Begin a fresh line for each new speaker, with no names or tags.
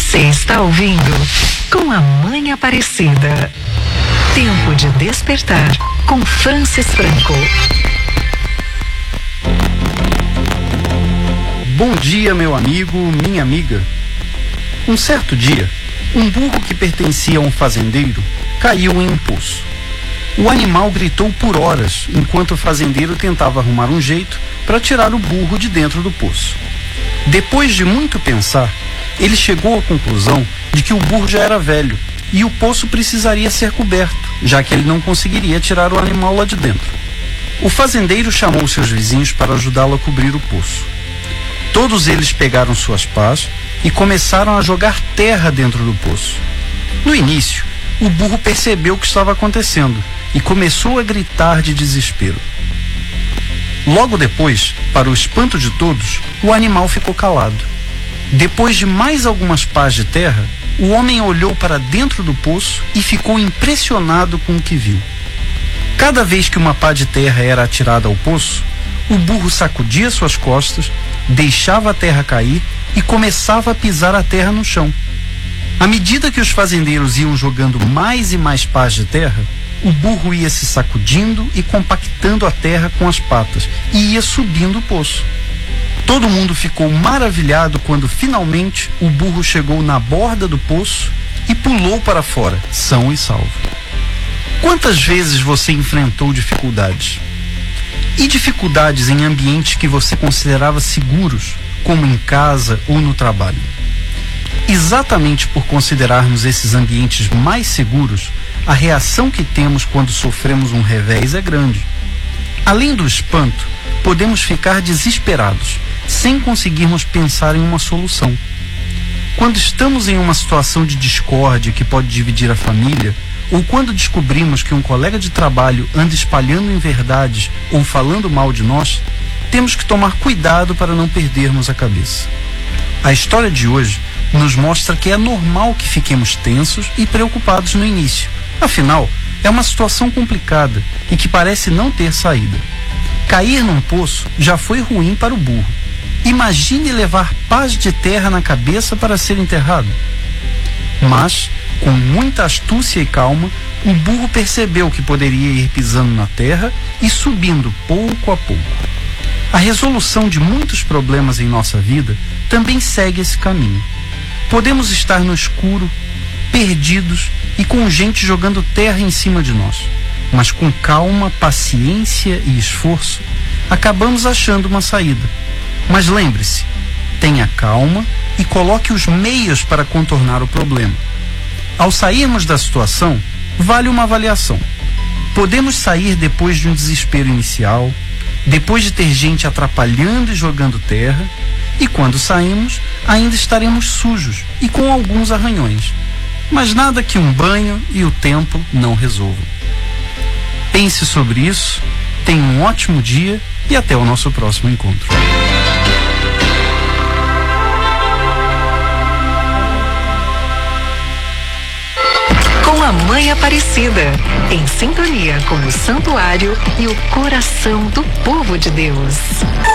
Você está ouvindo Com a Mãe Aparecida. Tempo de despertar com Francis Franco.
Bom dia, meu amigo, minha amiga. Um certo dia, um burro que pertencia a um fazendeiro caiu em um poço. O animal gritou por horas enquanto o fazendeiro tentava arrumar um jeito para tirar o burro de dentro do poço. Depois de muito pensar, ele chegou à conclusão de que o burro já era velho e o poço precisaria ser coberto, já que ele não conseguiria tirar o animal lá de dentro. O fazendeiro chamou seus vizinhos para ajudá-lo a cobrir o poço. Todos eles pegaram suas pás e começaram a jogar terra dentro do poço. No início, o burro percebeu o que estava acontecendo e começou a gritar de desespero. Logo depois, para o espanto de todos, o animal ficou calado. Depois de mais algumas pás de terra, o homem olhou para dentro do poço e ficou impressionado com o que viu. Cada vez que uma pá de terra era atirada ao poço, o burro sacudia suas costas, deixava a terra cair e começava a pisar a terra no chão. À medida que os fazendeiros iam jogando mais e mais pás de terra, o burro ia se sacudindo e compactando a terra com as patas e ia subindo o poço. Todo mundo ficou maravilhado quando finalmente o burro chegou na borda do poço e pulou para fora, são e salvo. Quantas vezes você enfrentou dificuldades? E dificuldades em ambientes que você considerava seguros, como em casa ou no trabalho? Exatamente por considerarmos esses ambientes mais seguros, a reação que temos quando sofremos um revés é grande. Além do espanto, podemos ficar desesperados, sem conseguirmos pensar em uma solução. Quando estamos em uma situação de discórdia que pode dividir a família, ou quando descobrimos que um colega de trabalho anda espalhando inverdades ou falando mal de nós, temos que tomar cuidado para não perdermos a cabeça. A história de hoje nos mostra que é normal que fiquemos tensos e preocupados no início. Afinal, é uma situação complicada e que parece não ter saída. Cair num poço já foi ruim para o burro. Imagine levar pás de terra na cabeça para ser enterrado. Mas, com muita astúcia e calma, o burro percebeu que poderia ir pisando na terra e subindo pouco a pouco. A resolução de muitos problemas em nossa vida também segue esse caminho. Podemos estar no escuro, perdidos e com gente jogando terra em cima de nós. Mas com calma, paciência e esforço, acabamos achando uma saída. Mas lembre-se, tenha calma e coloque os meios para contornar o problema. Ao sairmos da situação, vale uma avaliação. Podemos sair depois de um desespero inicial, depois de ter gente atrapalhando e jogando terra, e quando saímos, ainda estaremos sujos e com alguns arranhões. Mas nada que um banho e o tempo não resolvam. Pense sobre isso, tenha um ótimo dia e até o nosso próximo encontro.
Com a Mãe Aparecida, em sintonia com o santuário e o coração do povo de Deus.